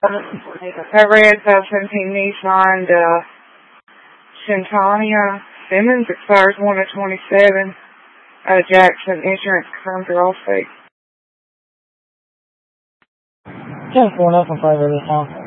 That red 517 Nissan Centania Simmons expires 1/27. Jackson Insurance confirmed your all state. 10-4, nothing further this time.